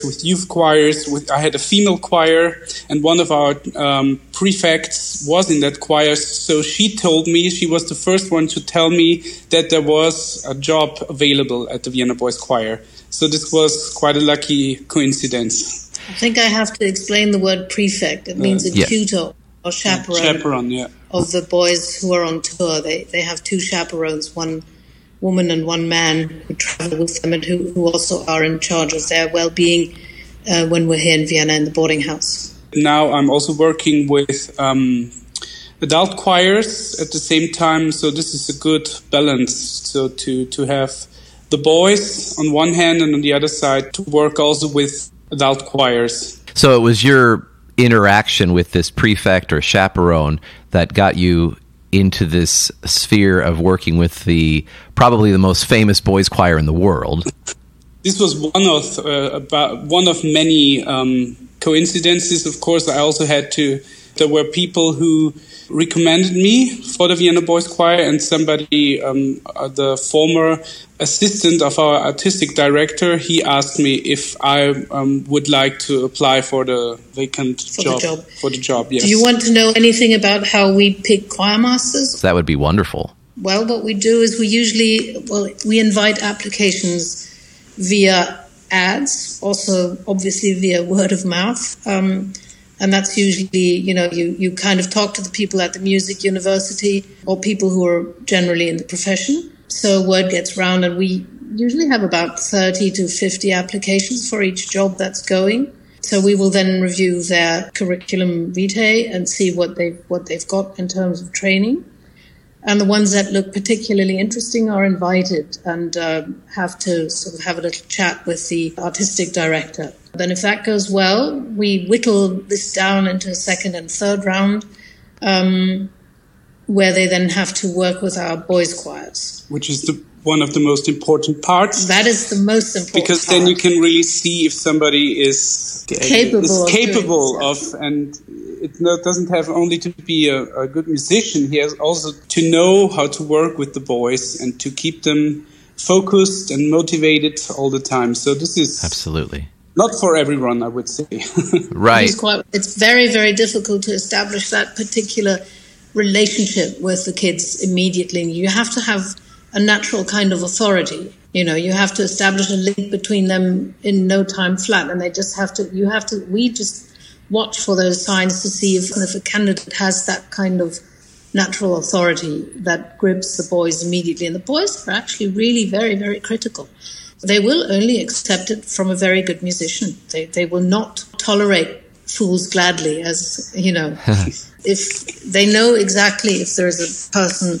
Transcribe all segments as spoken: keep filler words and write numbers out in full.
with youth choirs. With, I had a female choir, and one of our um, prefects was in that choir. So she told me, she was the first one to tell me that there was a job available at the Vienna Boys Choir. So this was quite a lucky coincidence. I think I have to explain the word prefect. It means uh, a yeah. tutor or chaperone, chaperone yeah. of the boys who are on tour. They they have two chaperones, one woman and one man who travel with them and who, who also are in charge of their well-being uh, when we're here in Vienna in the boarding house. Now I'm also working with um, adult choirs at the same time, so this is a good balance. So to, to have the boys on one hand and on the other side to work also with adult choirs. So it was your interaction with this prefect or chaperone that got you into this sphere of working with the probably the most famous boys choir in the world. This was one of uh, about one of many um, coincidences. Of course, I also had to. There were people who recommended me for the Vienna Boys Choir, and somebody, um, uh, the former assistant of our artistic director, he asked me if I um, would like to apply for the vacant for job, the job. For the job, yes. Do you want to know anything about how we pick choir masters? That would be wonderful. Well, what we do is we usually, well, we invite applications via ads, also obviously via word of mouth. Um, And that's usually, you know, you, you kind of talk to the people at the music university or people who are generally in the profession. So word gets round, and we usually have about thirty to fifty applications for each job that's going. So we will then review their curriculum vitae and see what they've, what they've got in terms of training. And the ones that look particularly interesting are invited and uh, have to sort of have a little chat with the artistic director. Then if that goes well, we whittle this down into a second and third round, um, where they then have to work with our boys' choirs. Which is the, one of the most important parts. That is the most important because part. Then you can really see if somebody is capable, is of, capable doing of, and it doesn't have only to be a, a good musician. He has also to know how to work with the boys and to keep them focused and motivated all the time. So this is absolutely not for everyone, I would say. Right. It's, quite, it's very, very difficult to establish that particular relationship with the kids immediately. You have to have a natural kind of authority. You know, you have to establish a link between them in no time flat, and they just have to, you have to, we just watch for those signs to see if, if a candidate has that kind of natural authority that grips the boys immediately. And the boys are actually really very, very critical. They will only accept it from a very good musician. They they will not tolerate fools gladly, as, you know, if they know exactly if there's a person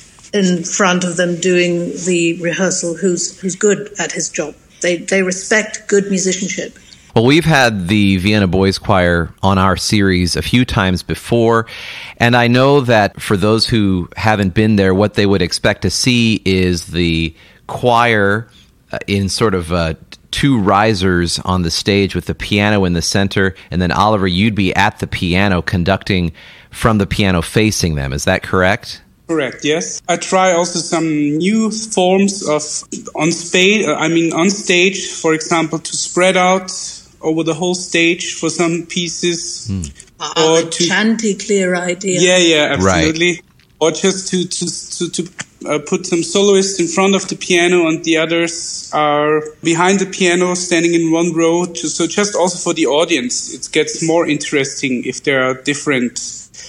in front of them doing the rehearsal who's who's good at his job. They they respect good musicianship. Well, we've had the Vienna Boys Choir on our series a few times before, and I know that for those who haven't been there, what they would expect to see is the choir in sort of uh, two risers on the stage with the piano in the center, and then Oliver, you'd be at the piano conducting from the piano facing them. Is that correct? Correct, yes. I try also some new forms of on stage, I mean on stage, for example, to spread out over the whole stage for some pieces. Mm. Or a to, chanticleer idea. Yeah, yeah, absolutely. Right. Or just to to to, to uh, put some soloists in front of the piano and the others are behind the piano, standing in one row. To, so just also for the audience, it gets more interesting if there are different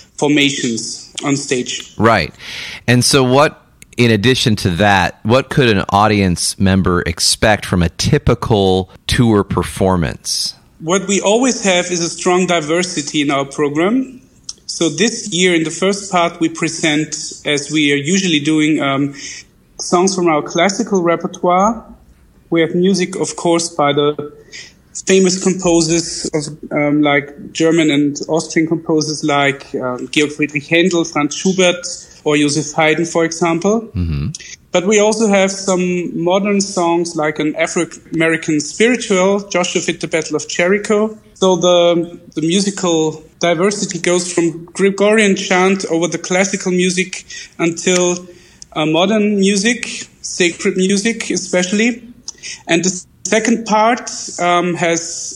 formations on stage. Right. And so what, in addition to that, what could an audience member expect from a typical tour performance? What we always have is a strong diversity in our program. So this year, in the first part, we present, as we are usually doing, um, songs from our classical repertoire. We have music, of course, by the famous composers of, um, like German and Austrian composers like um, Georg Friedrich Händel, Franz Schubert, or Joseph Haydn, for example. Mm-hmm. But we also have some modern songs like an Afro-American spiritual, Joshua Fit the Battle of Jericho. So the the musical diversity goes from Gregorian chant over the classical music until uh, modern music, sacred music especially. And the second part um, has